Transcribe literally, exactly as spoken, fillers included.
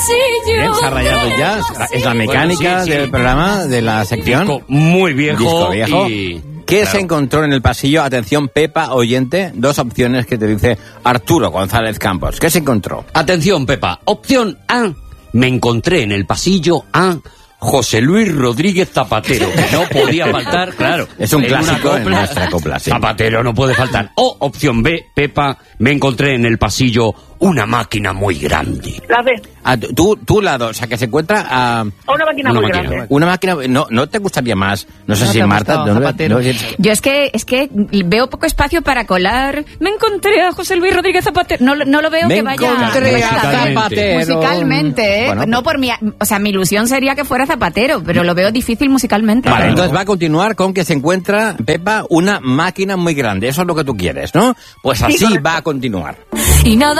pasillo. Bien, se ha rayado ya. Es la mecánica Bueno, sí, sí. del programa, de la sección. Disco muy viejo, Disco viejo. y... ¿Qué claro. se encontró en el pasillo? Atención, Pepa, oyente. Dos opciones que te dice Arturo González Campos. ¿Qué se encontró? Atención, Pepa. Opción A. Me encontré en el pasillo a José Luis Rodríguez Zapatero, que no podía faltar, claro. Es un en una clásico en copla. nuestra copla, sí. Zapatero no puede faltar. O opción B, Pepa, me encontré en el pasillo una máquina muy grande. La B. Ah, tú, tú la dos, o sea, que se encuentra a... A una máquina Una muy máquina. grande. Una máquina... ¿No, no te gustaría más? No sé No si te ha Marta... gustado, no, Zapatero. no, Yo es que es que veo poco espacio para colar. Me encontré a José Luis Rodríguez Zapatero. No, no lo veo Me que vaya encontré a Musicalmente. Zapatero. Musicalmente, ¿eh? Bueno, no por mi, o sea, mi ilusión sería que fuera Zapatero, pero lo veo difícil musicalmente. Vale, Claro. entonces va a continuar con que se encuentra, Pepa, una máquina muy grande. Eso es lo que tú quieres, ¿no? Pues así correcto. va a continuar. Y nada